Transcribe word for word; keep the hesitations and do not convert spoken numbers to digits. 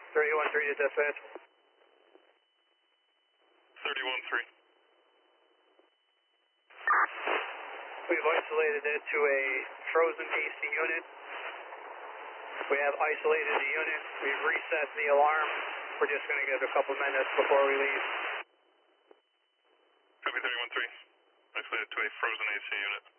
thirty-one three to dispatch. thirty-one three. We've isolated it to a frozen A C unit. We have isolated the unit. We've reset the alarm. We're just going to give it a couple minutes before we leave. Copy thirty-one three. Isolated to a frozen A C unit.